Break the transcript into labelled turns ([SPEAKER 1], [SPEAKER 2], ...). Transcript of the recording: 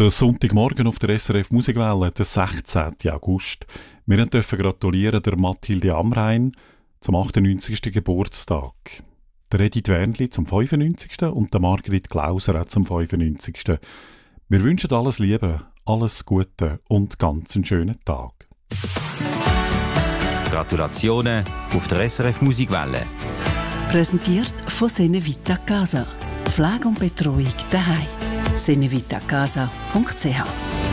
[SPEAKER 1] Der Sonntagmorgen auf der SRF Musikwelle, der 16. August. Wir dürfen gratulieren der Mathilde Amrein zum 98. Geburtstag. Der Edith Wernli zum 95. und der Margrit Glauser auch zum 95. Wir wünschen alles Liebe, alles Gute und ganz einen schönen Tag.
[SPEAKER 2] Gratulationen auf der SRF Musikwelle.
[SPEAKER 3] Präsentiert von Senevita Casa. Pflege und Betreuung daheim. senevitacasa.ch